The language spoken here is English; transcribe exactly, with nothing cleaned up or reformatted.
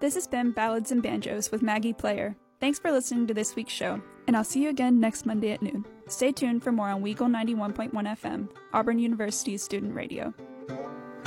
This has been Ballads and Banjos with Maggie Player. Thanks for listening to this week's show, and I'll see you again next Monday at noon. Stay tuned for more on Weagle ninety-one point one F M, Auburn University's student radio.